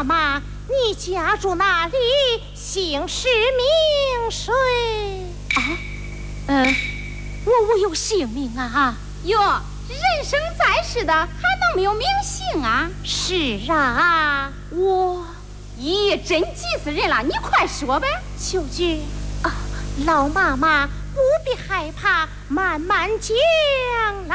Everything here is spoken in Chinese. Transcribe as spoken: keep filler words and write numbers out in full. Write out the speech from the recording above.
妈妈，你家住哪里？姓氏名谁？ 啊，嗯，我我有姓名啊！ 哟，人生在世的还能没有名姓啊？ 是啊， 我， 咦，真急死人了！你快说呗。 秋菊啊，老妈妈不必害怕，慢慢讲来。